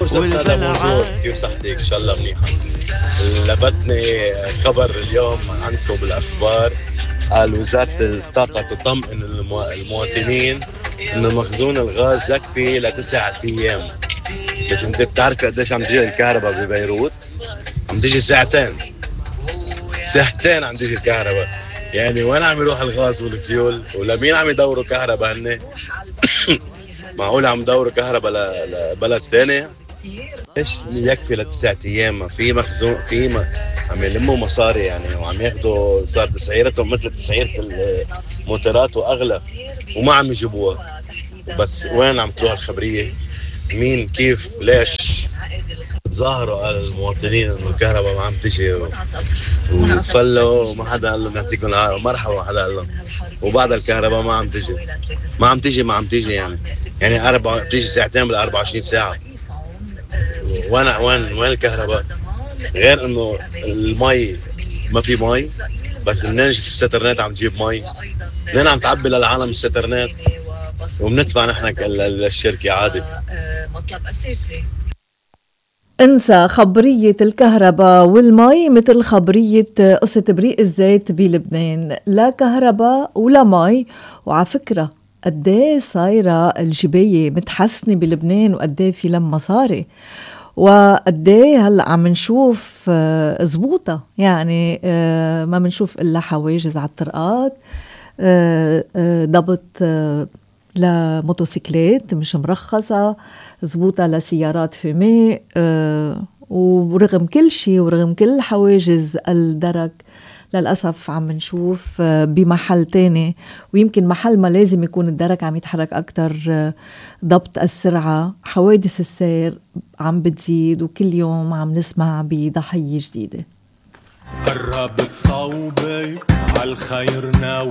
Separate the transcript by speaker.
Speaker 1: موجود هذا موجود. كيف صحتك؟ ان شاء الله منيحة. لفتني خبر اليوم عندكم بالاخبار، قال وزارة الطاقة تطمئن المواطنين انه مخزون الغاز يكفي ل9 ايام. بس انت بتعرف قديش عم تجي الكهرباء ببيروت؟ عم تجي ساعتين عم تجي الكهرباء. يعني وين عم يروح الغاز والفيول؟ ولمين عم يدوروا كهرباء هن؟ معقول عم يدوروا كهرباء لبلد تاني؟ ايش يكفي ل9 ايام؟ ما في مخزون، عم يلموا مصاري يعني، وعم ياخذوا، صار تسعيرتهم مثل تسعيرة الموترات واغلى، وما عم يجيبوها. بس وين عم تروح الخبرية؟ مين؟ كيف؟ ليش؟ تظاهروا على المواطنين انه الكهرباء ما عم تجي وفلوا، وما حدا قال لهم يعطيكم العافية، مرحبا، ما حدا قال لهم. وبعد الكهرباء ما عم تجي يعني بتيجي ساعتين بال24 ساعة. وين الكهرباء؟ غير انه المي ما في مي، بس منين السترنات عم تجيب مي؟ منين عم تعبي للعالم السترنات؟ وبندفع نحن للشركة عادي. مطلب أساسي.
Speaker 2: انسى خبرية الكهرباء والمي مثل خبرية قصة بريق الزيت بلبنان، لا كهرباء ولا مي. وعلى فكرة قديه صايرة الجباية متحسنة بلبنان، وقديه في لما مصاري، وقديه هلأ عم نشوف زبوطة، يعني ما منشوف إلا حواجز على الطرقات، ضبط لموتوسيكلات مش مرخصة، زبوطة لسيارات فيمي. ورغم كل شيء ورغم كل حواجز الدرك، للأسف عم نشوف بمحل تاني، ويمكن محل ما لازم يكون الدرك عم يتحرك أكتر، ضبط السرعة، حوادث السير عم بتزيد، وكل يوم عم نسمع بضحية جديدة.
Speaker 3: قربت صوبي عالخير ناوي